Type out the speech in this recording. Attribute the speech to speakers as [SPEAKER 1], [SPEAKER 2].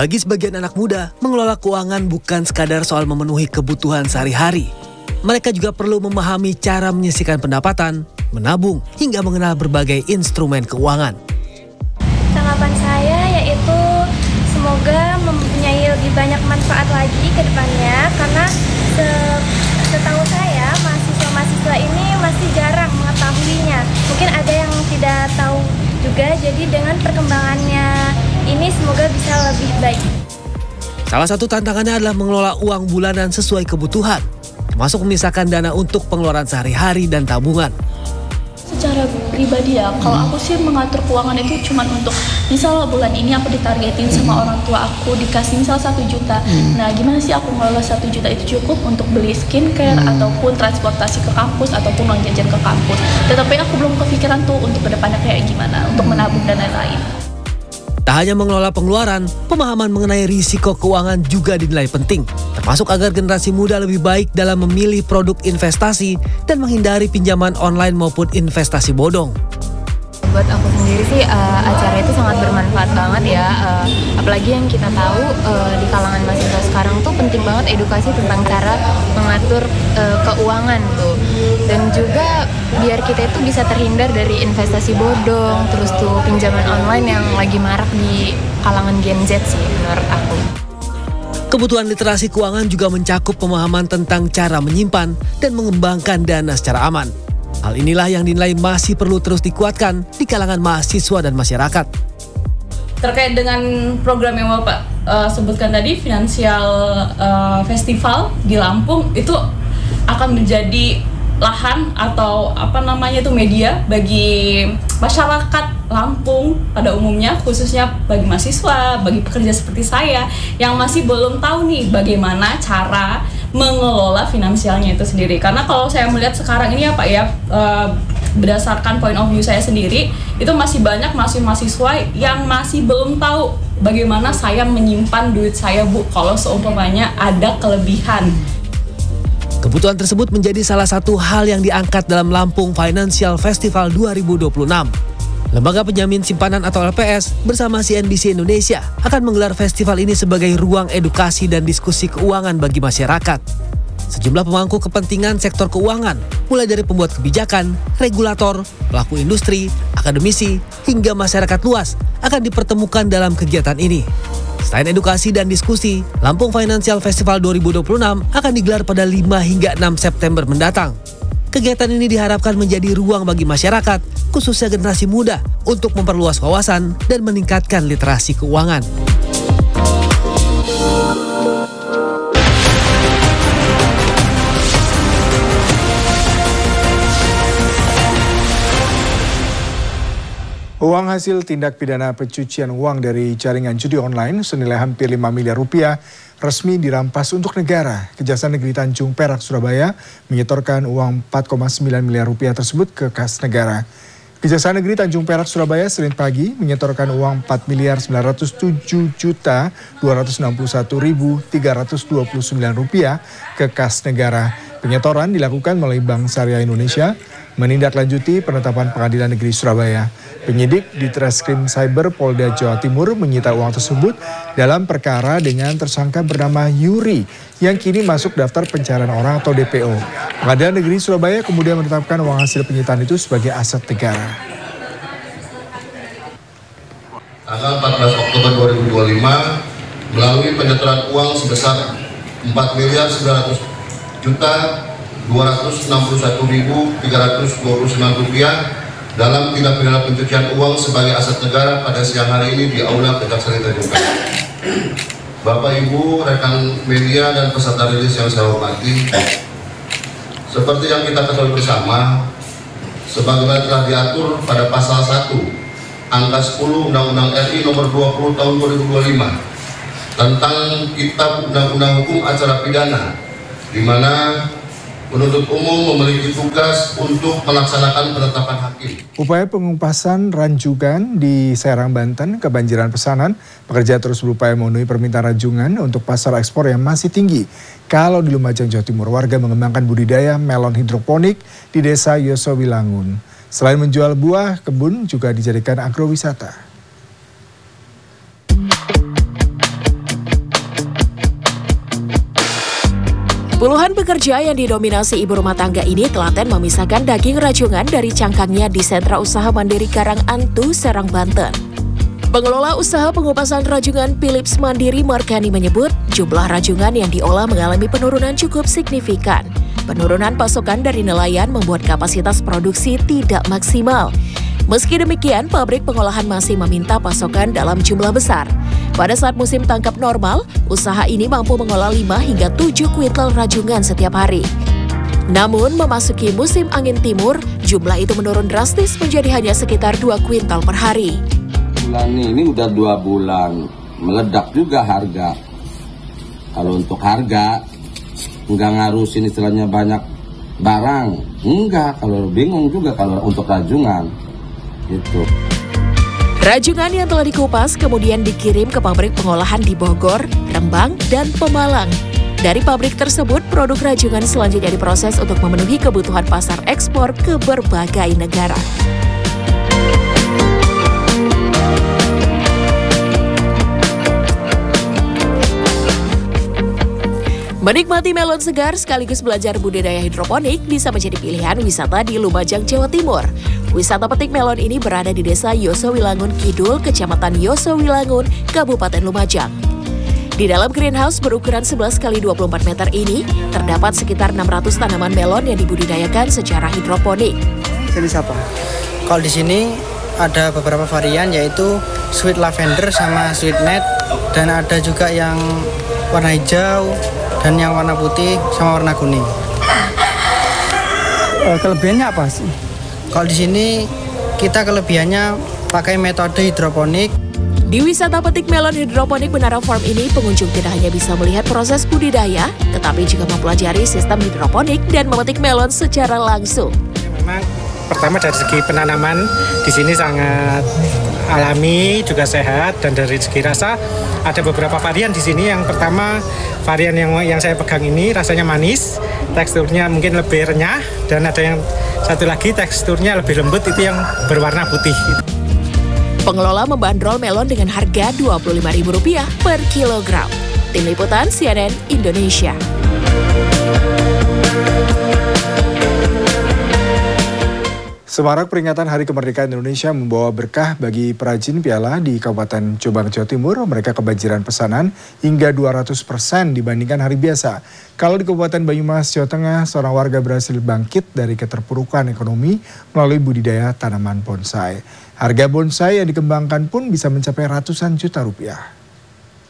[SPEAKER 1] Bagi sebagian anak muda, mengelola keuangan bukan sekadar soal memenuhi kebutuhan sehari-hari. Mereka juga perlu memahami cara menyisihkan pendapatan, menabung, hingga mengenal berbagai instrumen keuangan.
[SPEAKER 2] Tanggapan saya yaitu semoga mempunyai lebih banyak manfaat lagi ke depannya, karena setahu saya mahasiswa-mahasiswa ini masih jarang mengetahuinya. Mungkin ada yang tidak tahu juga, jadi dengan perkembangannya ini semoga bisa lebih baik.
[SPEAKER 1] Salah satu tantangannya adalah mengelola uang bulanan sesuai kebutuhan, termasuk memisahkan dana untuk pengeluaran sehari-hari dan tabungan.
[SPEAKER 3] Secara pribadi ya, kalau aku sih mengatur keuangan itu cuma untuk misal bulan ini aku ditargetin sama orang tua aku dikasih misal 1 juta. Nah, gimana sih aku ngelola 1 juta itu cukup untuk beli skincare ataupun transportasi ke kampus ataupun uang jajan ke kampus. Tetapi aku belum kepikiran tuh untuk kedepannya kayak gimana, untuk menabung dan lain-lain.
[SPEAKER 1] Tak hanya mengelola pengeluaran, pemahaman mengenai risiko keuangan juga dinilai penting, termasuk agar generasi muda lebih baik dalam memilih produk investasi dan menghindari pinjaman online maupun investasi bodong.
[SPEAKER 4] Buat aku sendiri sih acara itu sangat bermanfaat banget ya, apalagi yang kita tahu di kalangan mahasiswa sekarang tuh penting banget edukasi tentang cara mengatur keuangan tuh, dan juga biar kita itu bisa terhindar dari investasi bodong, terus tuh pinjaman online yang lagi marak di kalangan Gen Z sih menurut aku.
[SPEAKER 1] Kebutuhan literasi keuangan juga mencakup pemahaman tentang cara menyimpan dan mengembangkan dana secara aman. Hal inilah yang dinilai masih perlu terus dikuatkan di kalangan mahasiswa dan masyarakat.
[SPEAKER 5] Terkait dengan program yang Bapak sebutkan tadi, Finansial Festival di Lampung, itu akan menjadi lahan atau media bagi masyarakat Lampung pada umumnya, khususnya bagi mahasiswa, bagi pekerja seperti saya yang masih belum tahu nih bagaimana cara mengelola finansialnya itu sendiri. Karena kalau saya melihat sekarang ini ya Pak ya, berdasarkan point of view saya sendiri, itu masih banyak mahasiswa yang masih belum tahu bagaimana saya menyimpan duit saya Bu, kalau seumpamanya ada kelebihan.
[SPEAKER 1] Kebutuhan tersebut menjadi salah satu hal yang diangkat dalam Lampung Financial Festival 2026. Lembaga Penjamin Simpanan atau LPS bersama CNBC Indonesia akan menggelar festival ini sebagai ruang edukasi dan diskusi keuangan bagi masyarakat. Sejumlah pemangku kepentingan sektor keuangan, mulai dari pembuat kebijakan, regulator, pelaku industri, akademisi, hingga masyarakat luas akan dipertemukan dalam kegiatan ini. Selain edukasi dan diskusi, Lampung Financial Festival 2026 akan digelar pada 5 hingga 6 September mendatang. Kegiatan ini diharapkan menjadi ruang bagi masyarakat, khususnya generasi muda, untuk memperluas wawasan dan meningkatkan literasi keuangan.
[SPEAKER 6] Uang hasil tindak pidana pencucian uang dari jaringan judi online senilai hampir 5 miliar rupiah resmi dirampas untuk negara. Kejaksaan Negeri Tanjung Perak, Surabaya menyetorkan uang 4,9 miliar rupiah tersebut ke kas negara. Kejaksaan Negeri Tanjung Perak, Surabaya Senin pagi menyetorkan uang 4 miliar 907 juta 261.329 rupiah ke kas negara. Penyetoran dilakukan melalui Bank Syariah Indonesia menindaklanjuti penetapan Pengadilan Negeri Surabaya. Penyidik di Treskrim Cyber Polda Jawa Timur menyita uang tersebut dalam perkara dengan tersangka bernama Yuri yang kini masuk daftar pencarian orang atau DPO. Pengadilan Negeri Surabaya kemudian menetapkan uang hasil penyitaan itu sebagai aset negara.
[SPEAKER 7] Tanggal 14 Oktober 2025 melalui penyetoran uang sebesar 4 miliar 900 juta 261.329 rupiah dalam tindak pidana pencucian uang sebagai aset negara pada siang hari ini di Aula Kejaksaan Tanjung Perak. Bapak Ibu, rekan media dan peserta rilis yang saya hormati, seperti yang kita ketahui bersama, sebagaimana telah diatur pada pasal 1 angka 10 Undang-Undang RI nomor 20 tahun 2025 tentang Kitab Undang-Undang Hukum Acara Pidana, di mana penuntut umum memiliki tugas untuk melaksanakan penetapan hakim.
[SPEAKER 6] Upaya pengupasan ranjungan di Serang, Banten, kebanjiran pesanan. Pekerja terus berupaya memenuhi permintaan ranjungan untuk pasar ekspor yang masih tinggi. Kalau di Lumajang, Jawa Timur, warga mengembangkan budidaya melon hidroponik di Desa Yosowilangun. Selain menjual buah, kebun juga dijadikan agrowisata.
[SPEAKER 8] Puluhan pekerja yang didominasi ibu rumah tangga ini telaten memisahkan daging rajungan dari cangkangnya di sentra usaha mandiri Karang Antu, Serang, Banten. Pengelola usaha pengupasan rajungan Philips Mandiri Markani menyebut jumlah rajungan yang diolah mengalami penurunan cukup signifikan. Penurunan pasokan dari nelayan membuat kapasitas produksi tidak maksimal. Meski demikian, pabrik pengolahan masih meminta pasokan dalam jumlah besar. Pada saat musim tangkap normal, usaha ini mampu mengolah 5 hingga 7 kuintal rajungan setiap hari. Namun, memasuki musim angin timur, jumlah itu menurun drastis menjadi hanya sekitar 2 kuintal per hari.
[SPEAKER 9] Bulan ini udah 2 bulan, meledak juga harga. Kalau untuk harga, nggak ngarusin istilahnya banyak barang. Enggak, kalau bingung juga kalau untuk rajungan. Gitu.
[SPEAKER 8] Rajungan yang telah dikupas kemudian dikirim ke pabrik pengolahan di Bogor, Rembang, dan Pemalang. Dari pabrik tersebut, produk rajungan selanjutnya diproses untuk memenuhi kebutuhan pasar ekspor ke berbagai negara. Menikmati melon segar sekaligus belajar budidaya hidroponik bisa menjadi pilihan wisata di Lumajang, Jawa Timur. Wisata petik melon ini berada di Desa Yosowilangun Kidul, Kecamatan Yosowilangun, Kabupaten Lumajang. Di dalam greenhouse berukuran 11 x 24 meter ini, terdapat sekitar 600 tanaman melon yang dibudidayakan secara hidroponik.
[SPEAKER 10] Jenis apa? Kalau di sini ada beberapa varian yaitu sweet lavender sama sweet net, dan ada juga yang warna hijau, dan yang warna putih sama warna kuning. Kelebihannya apa sih? Kalau di sini kita kelebihannya pakai metode hidroponik.
[SPEAKER 8] Di wisata petik melon hidroponik Menara Farm ini, pengunjung tidak hanya bisa melihat proses budidaya, tetapi juga mempelajari sistem hidroponik dan memetik melon secara langsung.
[SPEAKER 11] Memang pertama dari segi penanaman di sini sangat alami, juga sehat, dan dari segi rasa ada beberapa varian di sini. Yang pertama varian yang saya pegang ini rasanya manis, teksturnya mungkin lebih renyah, dan ada yang satu lagi teksturnya lebih lembut, itu yang berwarna putih.
[SPEAKER 8] Pengelola membandrol melon dengan harga Rp25.000 per kilogram. Tim Liputan CNN Indonesia.
[SPEAKER 6] Semarak peringatan Hari Kemerdekaan Indonesia membawa berkah bagi perajin piala di Kabupaten Jombang, Jawa Timur. Mereka kebanjiran pesanan hingga 200% dibandingkan hari biasa. Kalau di Kabupaten Banyumas, Jawa Tengah, seorang warga berhasil bangkit dari keterpurukan ekonomi melalui budidaya tanaman bonsai. Harga bonsai yang dikembangkan pun bisa mencapai ratusan juta rupiah.